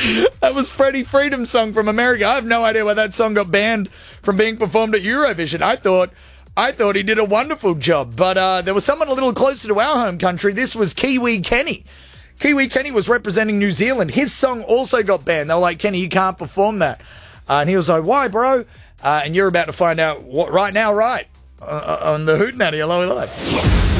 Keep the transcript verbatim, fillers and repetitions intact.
That was Freddie Freedom's song from America. I have no idea why that song got banned from being performed at Eurovision. I thought I thought he did a wonderful job. But uh, there was someone a little closer to our home country. This was Kiwi Kenny. Kiwi Kenny was representing New Zealand. His song also got banned. They were like, Kenny, you can't perform that. Uh, and he was like, why, bro? Uh, and you're about to find out what right now, right? Uh, on the Hootenanny, Hello Live.